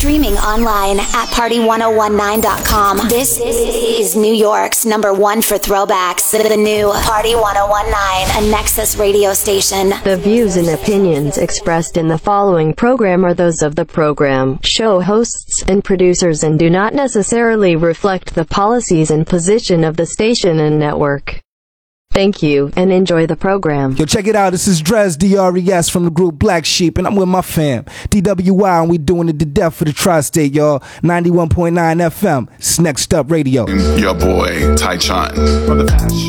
Streaming online at party1019.com. This is New York's #1 for throwbacks. The new Party 1019, a Nexus radio station. The views and opinions expressed in the following program are those of the program, show hosts, and producers and do not necessarily reflect the policies and position of the station and network. Thank you, and enjoy the program. Yo, check it out. This is Drez, D-R-E-S, from the group Black Sheep, and I'm with my fam, DWI, and we doing it to death for the tri-state, y'all. 91.9 FM. It's Next Up Radio. Your boy, Ty Chun.